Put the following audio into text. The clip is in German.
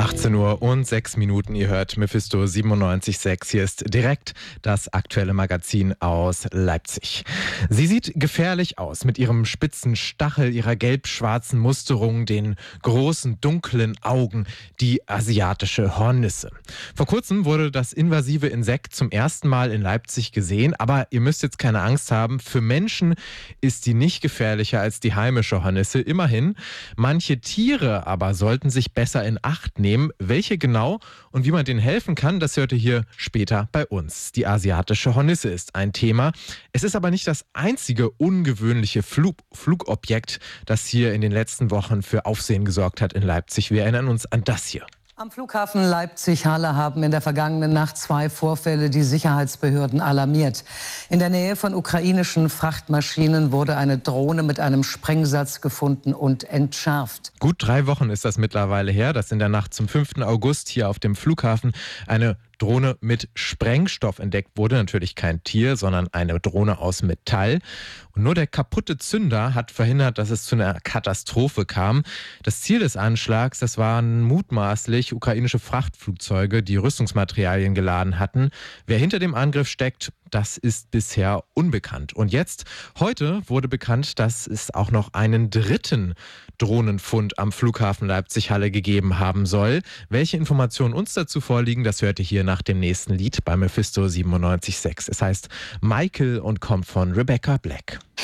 18 Uhr und 6 Minuten. Ihr hört Mephisto 97,6. Hier ist direkt das aktuelle Magazin aus Leipzig. Sie sieht gefährlich aus mit ihrem spitzen Stachel, ihrer gelb-schwarzen Musterung, den großen dunklen Augen, die asiatische Hornisse. Vor kurzem wurde das invasive Insekt zum ersten Mal in Leipzig gesehen, aber ihr müsst jetzt keine Angst haben. Für Menschen ist die nicht gefährlicher als die heimische Hornisse. Immerhin, manche Tiere aber sollten sich besser in Acht nehmen. Welche genau und wie man denen helfen kann, das hört ihr hier später bei uns. Die asiatische Hornisse ist ein Thema. Es ist aber nicht das einzige ungewöhnliche Flugobjekt, das hier in den letzten Wochen für Aufsehen gesorgt hat in Leipzig. Wir erinnern uns an das hier. Am Flughafen Leipzig-Halle haben in der vergangenen Nacht 2 Vorfälle die Sicherheitsbehörden alarmiert. In der Nähe von ukrainischen Frachtmaschinen wurde eine Drohne mit einem Sprengsatz gefunden und entschärft. Gut 3 Wochen ist das mittlerweile her, dass in der Nacht zum 5. August hier auf dem Flughafen eine Drohne mit Sprengstoff entdeckt wurde. Natürlich kein Tier, sondern eine Drohne aus Metall. Und nur der kaputte Zünder hat verhindert, dass es zu einer Katastrophe kam. Das Ziel des Anschlags, das waren mutmaßlich ukrainische Frachtflugzeuge, die Rüstungsmaterialien geladen hatten. Wer hinter dem Angriff steckt, das ist bisher unbekannt. Und jetzt, heute wurde bekannt, dass es auch noch einen dritten Drohnenfund am Flughafen Leipzig-Halle gegeben haben soll. Welche Informationen uns dazu vorliegen, das hört ihr hier nach dem nächsten Lied bei Mephisto 97,6. Es heißt Michael und kommt von Rebecca Black.